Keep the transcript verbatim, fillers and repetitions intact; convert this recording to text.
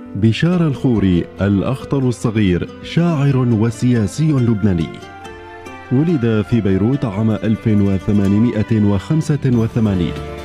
بشار الخوري الأخطل الصغير شاعر وسياسي لبناني، ولد في بيروت عام ألف وثمانمئة وخمسة وثمانين.